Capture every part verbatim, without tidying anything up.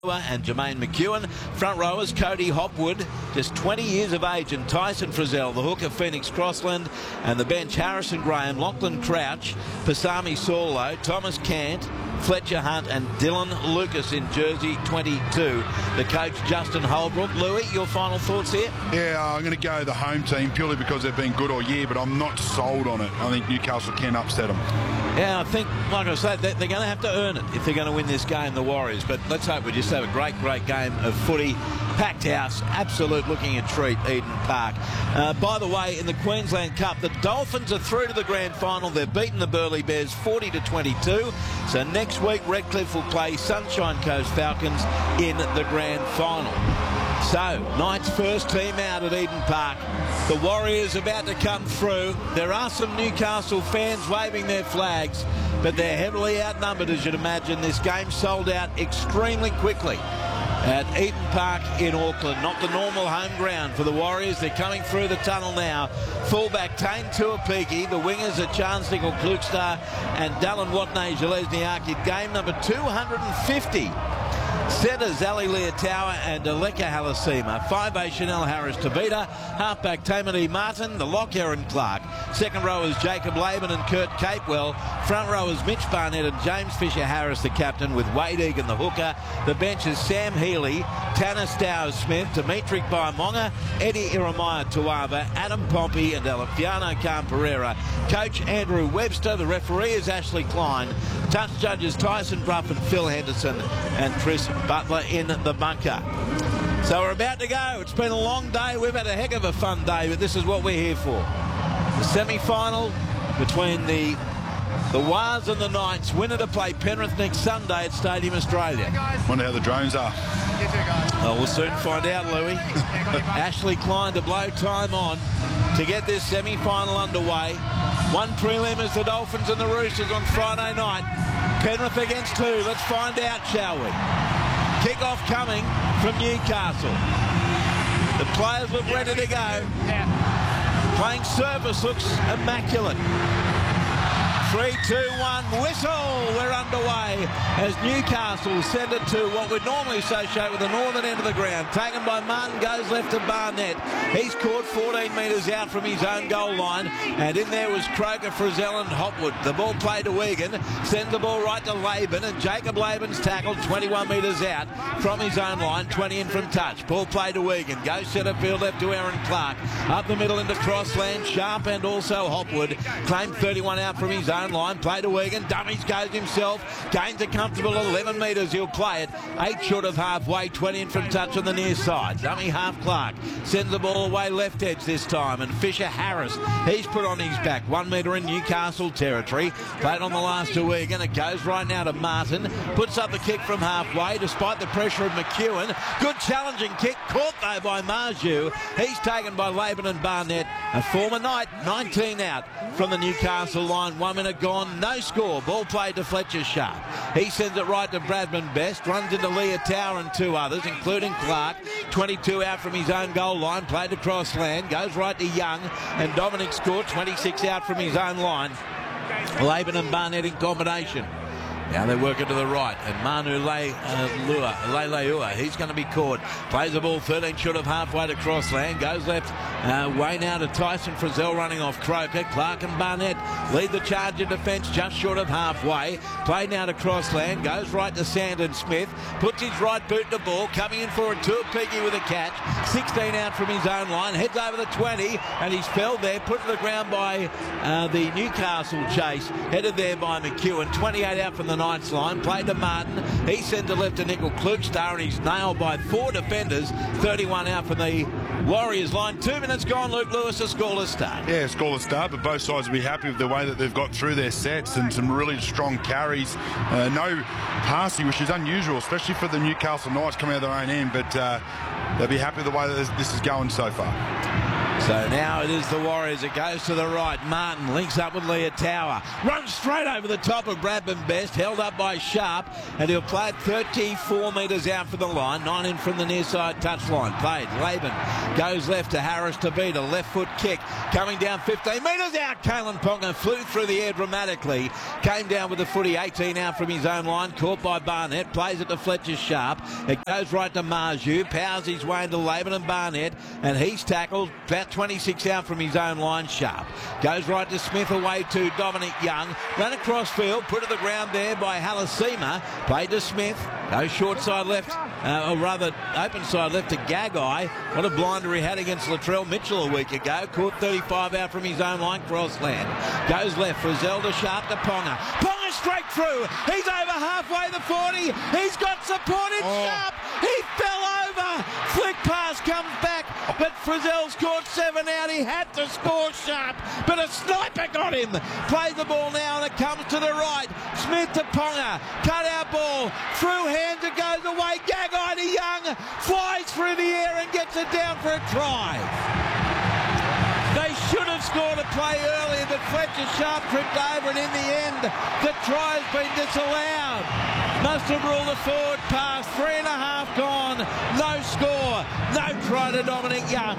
and Jermaine McEwen. Front rowers Cody Hopwood, just twenty years of age, and Tyson Frizzell, the hooker Phoenix Crossland, and the bench Harrison Graham, Lachlan Crouch, Pasami Saulo, Thomas Cant, Fletcher Hunt and Dylan Lucas in jersey twenty-two. The coach Justin Holbrook. Louis, your final thoughts here? Yeah, I'm going to go the home team purely because they've been good all year, but I'm not sold on it. I think Newcastle can upset them. Yeah, I think, like I said, they're going to have to earn it if they're going to win this game, the Warriors. But let's hope we just have a great, great game of footy. Packed house, absolute looking a treat, Eden Park. Uh, by the way, in the Queensland Cup, the Dolphins are through to the grand final. They've beaten the Burleigh Bears forty to twenty-two. So next week, Redcliffe will play Sunshine Coast Falcons in the grand final. So, Knights' first team out at Eden Park. The Warriors about to come through. There are some Newcastle fans waving their flags, but they're heavily outnumbered, as you'd imagine. This game sold out extremely quickly at Eden Park in Auckland. Not the normal home ground for the Warriors. They're coming through the tunnel now. Fullback Tane Tuapiki. The wingers are Chance Nickel Klukstar and Dallin Watney-Zelezniaki. Game number two hundred fifty. Setters Ali Leotawa and Aleka Halasima. Five A Chanel Harris Tabita. Halfback Tamati Martin. The lock Aaron Clark. Second rowers Jacob Laban and Kurt Capewell. Front rowers Mitch Barnett and James Fisher Harris, the captain, with Wade Egan the hooker. The bench is Sam Healy, Tanner Stowers Smith, Dimitri Baimonga, Eddie Iremaya Tuava, Adam Pompey and Elafiano Khan Pereira. Coach Andrew Webster. The referee is Ashley Klein. Touch judges Tyson Bruff and Phil Henderson and Chris Butler in the bunker. So we're about to go. It's been a long day. We've had a heck of a fun day, but this is what we're here for. The semi-final between the the Wars and the Knights. Winner to play Penrith next Sunday at Stadium Australia. Wonder how the drones are. Oh, we'll soon find out, Louis. Ashley Klein to blow time on to get this semi-final underway. One prelim is the Dolphins and the Roosters on Friday night. Penrith against two. Let's find out, shall we? Kick-off coming from Newcastle. The players look ready to go. Playing surface looks immaculate. Three, two, one, whistle! We're underway as Newcastle send it to what we'd normally associate with the northern end of the ground. Taken by Martin, goes left to Barnett. He's caught fourteen metres out from his own goal line, and in there was Croker, Frizzell and Hopwood. The ball played to Wigan, sends the ball right to Laban, and Jacob Laban's tackled twenty-one metres out from his own line, twenty in from touch. Ball played to Wigan, goes centre field left to Aaron Clark. Up the middle into Crossland, Sharp and also Hopwood. Claimed thirty-one out from his own line, play to Wigan, dummies goes himself, gains a comfortable eleven metres, he'll play it, eight short of halfway, twenty in from touch on the near side. Dummy half Clark, sends the ball away left edge this time, and Fisher Harris, he's put on his back, one metre in Newcastle territory, played on the last to Wigan, it goes right now to Martin, puts up the kick from halfway, despite the pressure of McEwen, good challenging kick, caught though by Marju, he's taken by Laban and Barnett, a former Knight, nineteen out from the Newcastle line, one minute gone. No score. Ball played to Fletcher Sharp. He sends it right to Bradman Best. Runs into Leah Tower and two others, including Clark. twenty-two out from his own goal line. Played to Crossland. Goes right to Young. And Dominic scored. twenty-six out from his own line. Laban and Barnett in combination. Now they work it to the right, and Manu Leilua, he's going to be caught. Plays the ball thirteen short of halfway to Crossland, goes left, uh, way now to Tyson Frizzell running off Croker. Clark and Barnett lead the charge in defence just short of halfway. Play now to Crossland, goes right to Sandon Smith, puts his right boot to the ball, coming in for a Tuapiki with a catch. sixteen out from his own line, heads over the twenty, and he's felled there, put to the ground by uh, the Newcastle chase, headed there by McEwen. twenty-eight out from the Knights line, played to Martin, he sends it left to Nickel Klukstar, and he's nailed by four defenders. thirty-one out from the Warriors line. Two minutes gone, Luke Lewis, a scoreless start. Yeah, scoreless start, but both sides will be happy with the way that they've got through their sets and some really strong carries. Uh, no passing, which is unusual, especially for the Newcastle Knights coming out of their own end, but uh, they'll be happy with the way that this is going so far. So now it is the Warriors. It goes to the right. Martin links up with Leah Tower. Runs straight over the top of Bradman Best. Held up by Sharp. And he'll play it thirty-four metres out from the line. Nine in from the near side touchline. Played. Laban goes left to Harris Tavita. Left foot kick. Coming down fifteen metres out. Kalen Ponga flew through the air dramatically. Came down with the footy. eighteen out from his own line. Caught by Barnett. Plays it to Fletcher Sharp. It goes right to Marju. Powers his way into Laban and Barnett. And he's tackled about twenty-six out from his own line. Sharp goes right to Smith, away to Dominic Young. Run across field, put to the ground there by Halasima. Played to Smith. Goes short side left, uh, or rather open side left to Gagai. What a blinder he had against Latrell Mitchell a week ago. Caught thirty-five out from his own line. Crossland goes left for Zelda. Sharp to Ponga. Ponga straight through. He's over halfway the forty. He's got support. It's oh. Sharp. He fell over. Flick pass comes back, but Frizzell scored seven out. He had to score Sharp, but a sniper got him. Plays the ball now, and it comes to the right. Smith to Ponga. Cut out ball. Through hands, it goes away. Gagai to Young. Flies through the air and gets it down for a try. They should have scored a play earlier, but Fletcher Sharp tripped over, and in the end, the try has been disallowed. Must have ruled a forward pass. Three and a half gone. No score. No try to Dominic Young.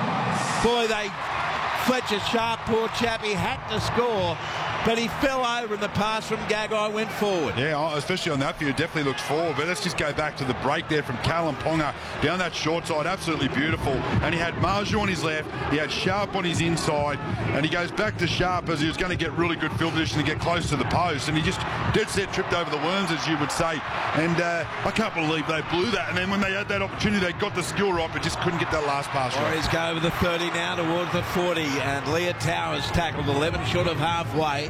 Boy, they... Fletcher Sharp, poor chap, he had to score, but he fell over and the pass from Gagai went forward. Yeah, especially on that view, it definitely looks forward. But let's just go back to the break there from Kalen Ponga down that short side. Absolutely beautiful. And he had Marju on his left, he had Sharp on his inside, and he goes back to Sharp as he was going to get really good field position to get close to the post. And he just dead set tripped over the worms, as you would say. And uh, I can't believe they blew that. And then when they had that opportunity, they got the skill right, but just couldn't get that last pass right. Warriors go over the thirty now towards the forty. And Leah Towers tackled eleven short of halfway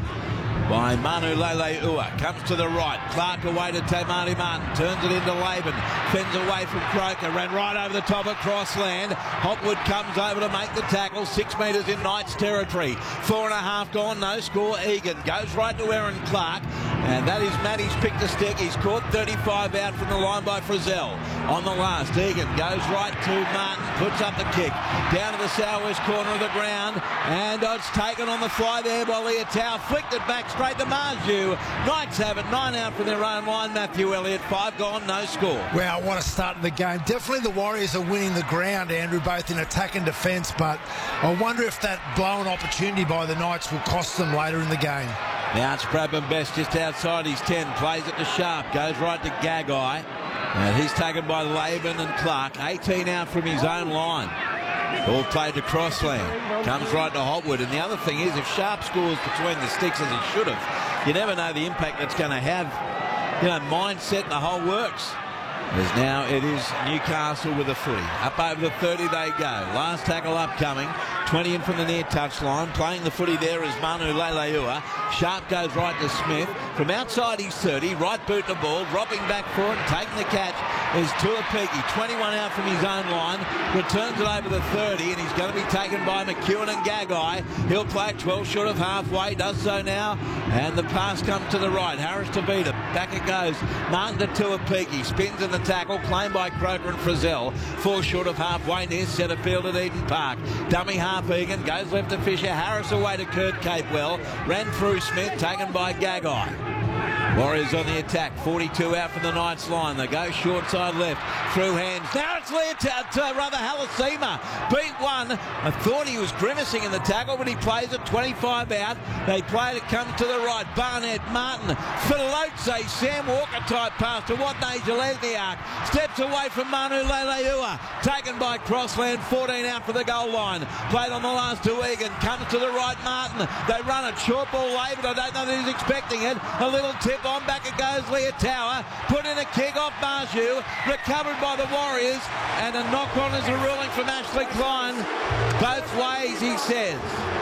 by Manu Leleua. Comes to the right. Clark away to Tamati Martin. Turns it into Laban. Fends away from Croker. Ran right over the top of Crossland. Hopwood comes over to make the tackle. Six metres in Knights territory. Four and a half gone. No score. Egan goes right to Aaron Clark. And that is Matty's picked a stick. He's caught thirty-five out from the line by Frizzell. On the last, Egan goes right to Martin. Puts up the kick. Down to the southwest corner of the ground. And it's taken on the fly there by Leah Tower. Flicked it back straight to Marju. Knights have it. Nine out from their own line. Matthew Elliott. Five gone. No score. Well, what a start of the game. Definitely the Warriors are winning the ground, Andrew, both in attack and defence. But I wonder if that blown opportunity by the Knights will cost them later in the game. Now it's Bradman Best just outside his ten. Plays it to Sharp. Goes right to Gagai. And he's taken by Laban and Clark. eighteen out from his own line. Ball played to Crossland. Comes right to Hopwood. And the other thing is, if Sharp scores between the sticks as he should have, you never know the impact that's going to have. You know, mindset and the whole works. As now it is Newcastle with a footy. Up over the thirty they go. Last tackle upcoming. twenty in from the near touchline. Playing the footy there is Manu Leleua. Sharp goes right to Smith. From outside his thirty. Right boot the ball. Dropping back for it. Taking the catch is Tuapiki. twenty-one out from his own line. Returns it over the thirty. And he's going to be taken by McEwen and Gagai. He'll play it twelve short of halfway. Does so now. And the pass comes to the right. Harris to beat it. Back it goes. Martin to Tuapiki. Spins in the tackle. Claimed by Croker and Frizzell. Four short of halfway near centre field at Eden Park. Dummy half Egan. Goes left to Fisher. Harris away to Kurt Capewell. Ran through Smith. Taken by Gagai. Warriors on the attack. forty-two out from the Knights line. They go short side left. Through hands. Now it's Leah to rather Halasima. Beat one. I thought he was grimacing in the tackle, but he plays it twenty-five out. They play it. It comes to the right. Barnett, Martin, Filotze, Sam Walker type pass to Watney Jelezniak. Steps away from Manu Leleua. Taken by Crossland. fourteen out for the goal line. Played on the last to Egan. Comes to the right, Martin. They run it. Short ball late, but I don't know that he's expecting it. A little tip on. Back it goes. Leah Tower. Put in a kick off Marju. Recovered by the Warriors. And a knock on is a ruling from Ashley Klein. Both ways, he says.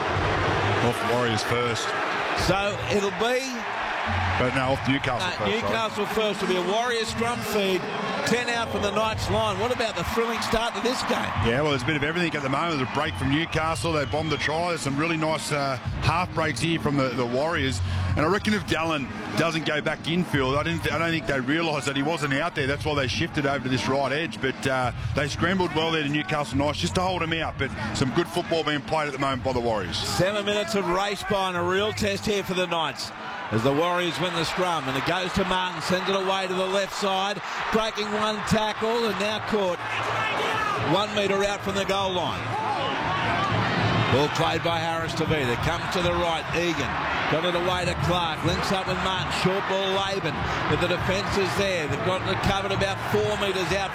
Off Warriors first. So it'll be... But no, off Newcastle uh, first. Newcastle right? first. Will be a Warriors scrum feed. ten out from the Knights line. What about the thrilling start to this game? Yeah, well, there's a bit of everything at the moment. There's a break from Newcastle. They bombed the try. There's some really nice uh, half breaks here from the, the Warriors. And I reckon if Dallin doesn't go back infield, I, didn't I don't think they realised that he wasn't out there. That's why they shifted over to this right edge. But uh, they scrambled well there to Newcastle Knights just to hold him out. But some good football being played at the moment by the Warriors. Seven minutes of race by and a real test here for the Knights as the Warriors win the scrum. And it goes to Martin, sends it away to the left side, breaking one tackle and now caught one metre out from the goal line. Ball played by Harris Tavita. Comes to the right. Egan got it away to Clark. Links up with Martin. Short ball Laban. But the defence is there. They've got it covered about four metres out